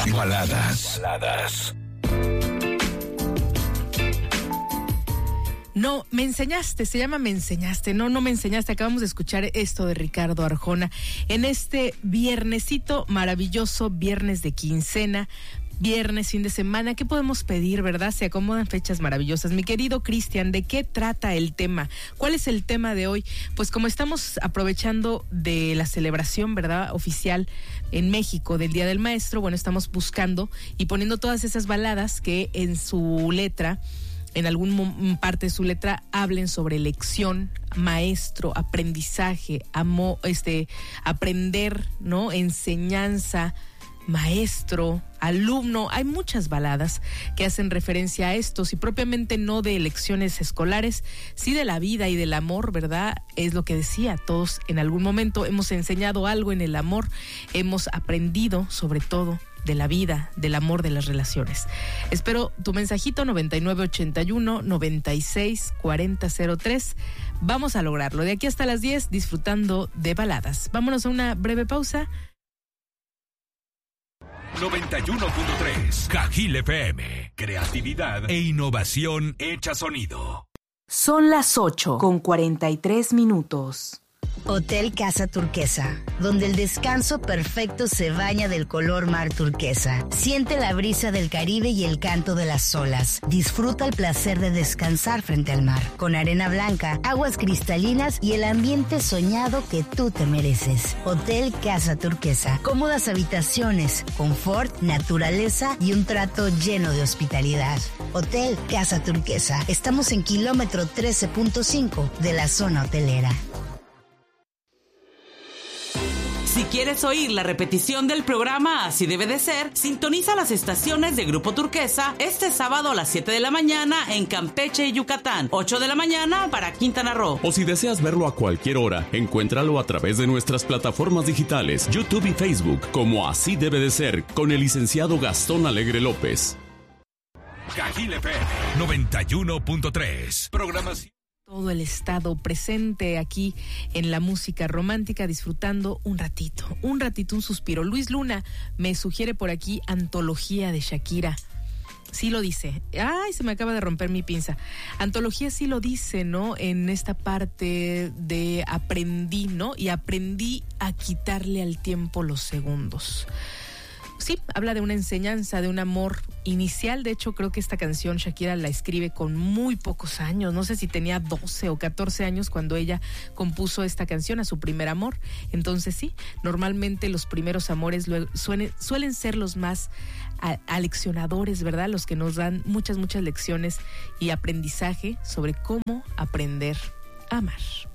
Baladas. No, me enseñaste, se llama Me enseñaste, no me enseñaste. Acabamos de escuchar esto de Ricardo Arjona en este viernesito maravilloso, viernes de quincena, viernes, fin de semana. ¿Qué podemos pedir, verdad? Se acomodan fechas maravillosas. Mi querido Cristian, ¿de qué trata el tema? ¿Cuál es el tema de hoy? Pues como estamos aprovechando de la celebración, ¿verdad?, oficial en México del Día del Maestro, bueno, estamos buscando y poniendo todas esas baladas que en su letra, en alguna parte de su letra, hablen sobre lección, maestro, aprendizaje, aprender, ¿no? Enseñanza, maestro, alumno. Hay muchas baladas que hacen referencia a esto, si propiamente no de lecciones escolares, sí de la vida y del amor, ¿verdad? Es lo que decía, todos en algún momento hemos enseñado algo en el amor, hemos aprendido sobre todo de la vida, del amor, de las relaciones. Espero tu mensajito 9981-964003. Vamos a lograrlo. De aquí hasta las 10 disfrutando de baladas. Vámonos a una breve pausa. 91.3 Cajil FM. Creatividad e innovación hecha sonido. Son las 8:43. Hotel Casa Turquesa, donde el descanso perfecto se baña del color mar turquesa. Siente la brisa del Caribe y el canto de las olas. Disfruta el placer de descansar frente al mar, con arena blanca, aguas cristalinas y el ambiente soñado que tú te mereces. Hotel Casa Turquesa. Cómodas habitaciones, confort, naturaleza y un trato lleno de hospitalidad. Hotel Casa Turquesa. Estamos en kilómetro 13.5 de la zona hotelera. Si quieres oír la repetición del programa Así Debe de Ser, sintoniza las estaciones de Grupo Turquesa este sábado a las 7 de la mañana en Campeche y Yucatán, 8 de la mañana para Quintana Roo. O si deseas verlo a cualquier hora, encuéntralo a través de nuestras plataformas digitales, YouTube y Facebook, como Así Debe de Ser, con el licenciado Gastón Alegre López. Cajil FM 91.3. Programación. Todo el estado presente aquí en la música romántica, disfrutando un ratito, un suspiro. Luis Luna me sugiere por aquí Antología de Shakira. Sí lo dice. Ay, se me acaba de romper mi pinza. Antología sí lo dice, ¿no? En esta parte de aprendí, ¿no? Y aprendí a quitarle al tiempo los segundos. Sí, habla de una enseñanza, de un amor inicial. De hecho, creo que esta canción Shakira la escribe con muy pocos años. No sé si tenía 12 o 14 años cuando ella compuso esta canción a su primer amor. Entonces sí, normalmente los primeros amores suelen ser los más aleccionadores, ¿verdad? Los que nos dan muchas lecciones y aprendizaje sobre cómo aprender a amar.